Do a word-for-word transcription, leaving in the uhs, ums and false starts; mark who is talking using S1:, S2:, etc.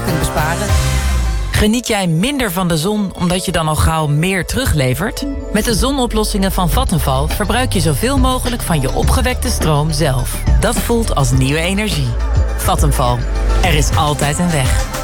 S1: kunt besparen.
S2: Geniet jij minder van de zon omdat je dan al gauw meer teruglevert? Met de zonoplossingen van Vattenfall verbruik je zoveel mogelijk van je opgewekte stroom zelf. Dat voelt als nieuwe energie. Vattenfall. Er is altijd een weg.